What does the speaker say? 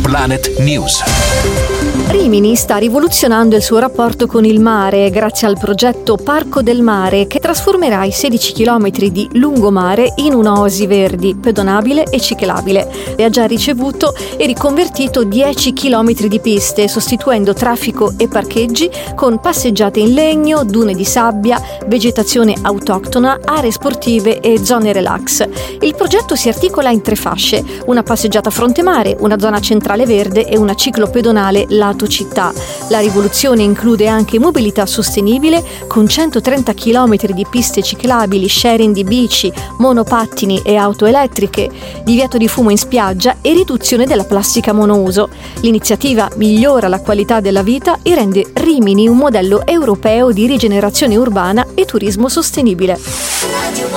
Planet News. Rimini sta rivoluzionando il suo rapporto con il mare grazie al progetto Parco del Mare, che trasformerà i 16 km di lungomare in un'oasi verdi, pedonabile e ciclabile. E ha già ricevuto e riconvertito 10 km di piste, sostituendo traffico e parcheggi con passeggiate in legno, dune di sabbia, vegetazione autoctona, aree sportive e zone relax. Il progetto si articola in 3 fasce: una passeggiata fronte mare, una zona centrale verde e una ciclopedonale lato città. La rivoluzione include anche mobilità sostenibile con 130 km di piste ciclabili, sharing di bici, monopattini e auto elettriche, divieto di fumo in spiaggia e riduzione della plastica monouso. L'iniziativa migliora la qualità della vita e rende Rimini un modello europeo di rigenerazione urbana e turismo sostenibile.